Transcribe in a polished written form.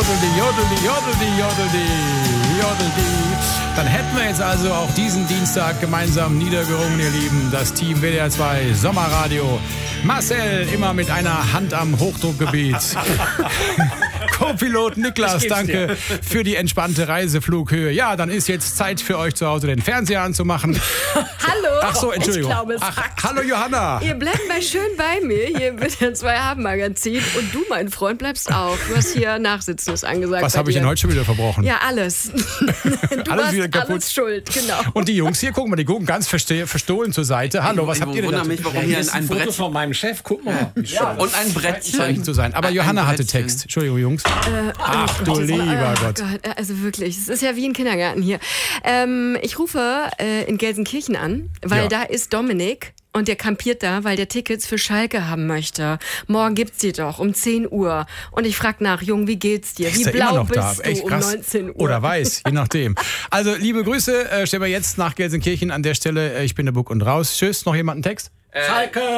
Dann hätten wir jetzt also auch diesen Dienstag gemeinsam niedergerungen, ihr Lieben. Das Team WDR 2 Sommerradio. Marcel immer mit einer Hand am Hochdruckgebiet. Co-Pilot Niklas, danke für die entspannte Reiseflughöhe. Ja, dann ist jetzt Zeit für euch zu Hause den Fernseher anzumachen. Hallo. Ach so, Entschuldigung. Ich glaube, es hackt. Hallo Johanna. Ihr bleibt mal schön bei mir hier im WDR 2 Abendmagazin. Und du, mein Freund, bleibst auch. Du hast hier Nachsitzendes angesagt. Was habe ich denn heute schon wieder verbrochen? Ja, alles. Du Alles warst wieder kaputt. alles schuld, genau. Und die Jungs hier, guck mal, die gucken ganz verstohlen zur Seite. Hallo, was habt ihr denn wundere da? mich, warum hier ein Foto Brett von meinem Chef, guck mal. und ein Brettchen. zu sein. Aber Ein Johanna hatte Brettchen. Text. Entschuldigung, Jungs. Ach du lieber Gott. Also wirklich, es ist ja wie ein Kindergarten hier. Ich rufe in Gelsenkirchen an, weil Ja. da ist Dominik. Und der kampiert da, weil der Tickets für Schalke haben möchte. Morgen gibt's die doch um 10 Uhr. Und ich frag nach, Jung, wie geht's dir? Wie Ist er blau immer noch bist da? du Echt um krass. 19 Uhr? Oder weiß, je nachdem. Also, liebe Grüße, stellen wir jetzt nach Gelsenkirchen an der Stelle. Ich bin der Buck und raus. Tschüss, noch jemand einen Text? Schalke!